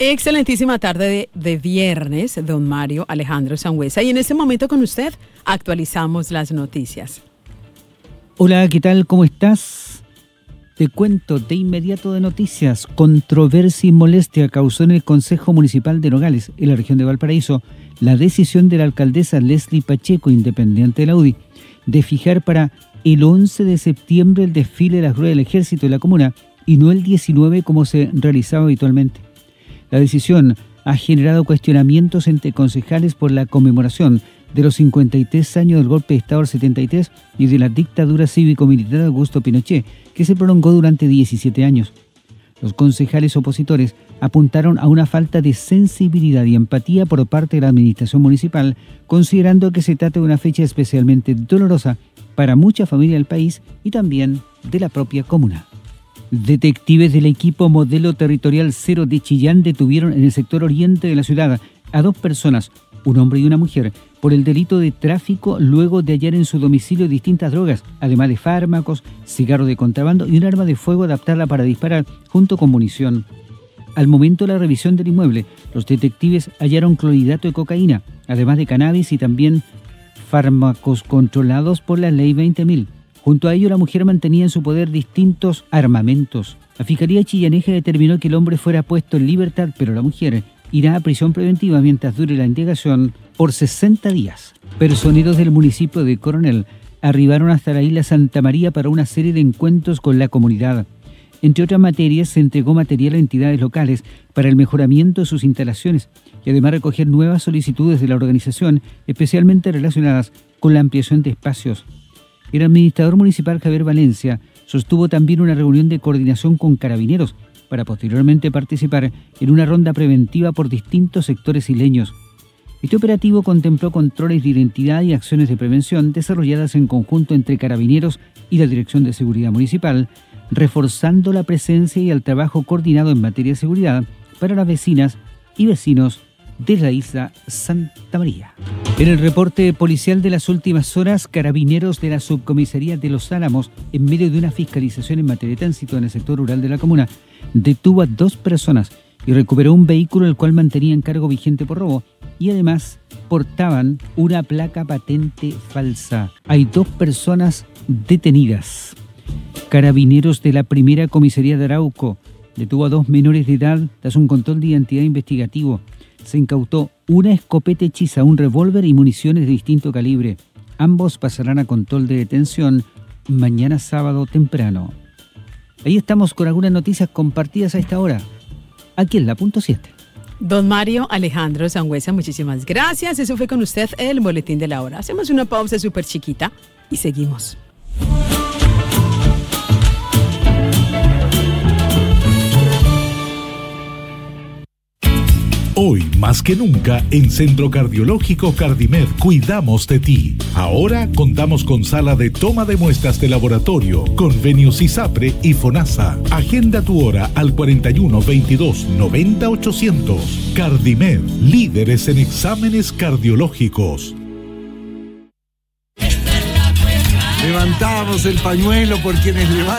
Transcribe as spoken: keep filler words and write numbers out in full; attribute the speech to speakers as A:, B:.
A: Excelentísima tarde de, de viernes, don Mario Alejandro Sangüesa. Y en este momento con usted actualizamos las noticias.
B: Hola, ¿qué tal? ¿Cómo estás? Te cuento de inmediato de noticias. Controversia y molestia causó en el Consejo Municipal de Nogales, en la región de Valparaíso, la decisión de la alcaldesa Leslie Pacheco, independiente de la U D I, de fijar para el once de septiembre el desfile de las ruedas del ejército de la comuna y no el diecinueve como se realizaba habitualmente. La decisión ha generado cuestionamientos entre concejales por la conmemoración de los cincuenta y tres años del golpe de Estado del setenta y tres y de la dictadura cívico-militar de Augusto Pinochet, que se prolongó durante diecisiete años. Los concejales opositores apuntaron a una falta de sensibilidad y empatía por parte de la administración municipal, considerando que se trata de una fecha especialmente dolorosa para mucha familia del país y también de la propia comuna. Detectives del equipo Modelo Territorial Cero de Chillán detuvieron en el sector oriente de la ciudad a dos personas, un hombre y una mujer, por el delito de tráfico luego de hallar en su domicilio distintas drogas, además de fármacos, cigarros de contrabando y un arma de fuego adaptada para disparar, junto con munición. Al momento de la revisión del inmueble, los detectives hallaron clorhidrato de cocaína, además de cannabis y también fármacos controlados por la ley veinte mil. Junto a ello, la mujer mantenía en su poder distintos armamentos. La Fiscalía chillaneja determinó que el hombre fuera puesto en libertad, pero la mujer irá a prisión preventiva mientras dure la indagación por sesenta días. Personeros del municipio de Coronel arribaron hasta la isla Santa María para una serie de encuentros con la comunidad. Entre otras materias, se entregó material a entidades locales para el mejoramiento de sus instalaciones y además recoger nuevas solicitudes de la organización, especialmente relacionadas con la ampliación de espacios. El administrador municipal Javier Valencia sostuvo también una reunión de coordinación con carabineros para posteriormente participar en una ronda preventiva por distintos sectores isleños. Este operativo contempló controles de identidad y acciones de prevención desarrolladas en conjunto entre carabineros y la Dirección de Seguridad Municipal, reforzando la presencia y el trabajo coordinado en materia de seguridad para las vecinas y vecinos de la isla Santa María. En el reporte policial de las últimas horas, carabineros de la subcomisaría de Los Álamos, en medio de una fiscalización en materia de tránsito en el sector rural de la comuna, detuvo a dos personas y recuperó un vehículo el cual mantenía en cargo vigente por robo y además portaban una placa patente falsa. Hay dos personas detenidas. Carabineros de la primera comisaría de Arauco detuvo a dos menores de edad tras un control de identidad investigativo. Se incautó una escopeta hechiza, un revólver y municiones de distinto calibre. Ambos pasarán a control de detención mañana sábado temprano. Ahí estamos con algunas noticias compartidas a esta hora, aquí en la punto siete.
A: Don Mario Alejandro Sangüesa, muchísimas gracias. Eso fue con usted el Boletín de la Hora. Hacemos una pausa súper chiquita y seguimos.
C: Hoy, más que nunca, en Centro Cardiológico Cardimed cuidamos de ti. Ahora contamos con sala de toma de muestras de laboratorio, convenios ISAPRE y FONASA. Agenda tu hora al cuarenta y uno, veintidós, noventa, ochocientos. Cardimed, líderes en exámenes cardiológicos.
D: Levantamos el pañuelo por quienes levantan.